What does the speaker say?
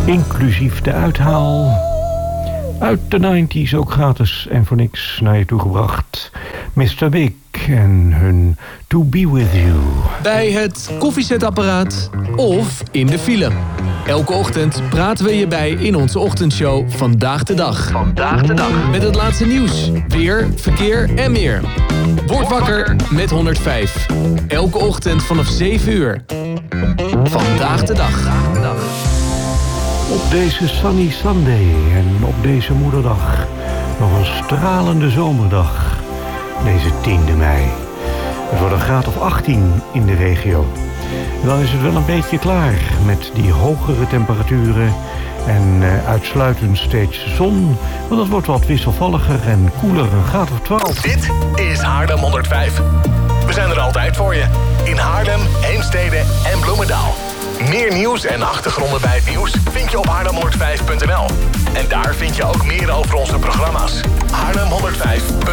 inclusief de uithaal. Uit de 90's ook gratis en voor niks naar je toegebracht. Mr. Big en hun To Be With You. Bij het koffiezetapparaat of in de file. Elke ochtend praten we je bij in onze ochtendshow Vandaag de Dag. Vandaag de Dag. Met het laatste nieuws, weer, verkeer en meer. Word wakker met 105. Elke ochtend vanaf 7 uur. Vandaag de Dag. Op deze sunny Sunday en op deze moederdag nog een stralende zomerdag. Deze 10e mei. Het wordt een graad of 18 in de regio. En dan is het wel een beetje klaar met die hogere temperaturen en uitsluitend steeds zon. Want het wordt wat wisselvalliger en koeler, een graad of 12. Dit is Haarlem 105. We zijn er altijd voor je. In Haarlem, Heemstede en Bloemendaal. Meer nieuws en achtergronden bij het nieuws vind je op haarlem105.nl. En daar vind je ook meer over onze programma's.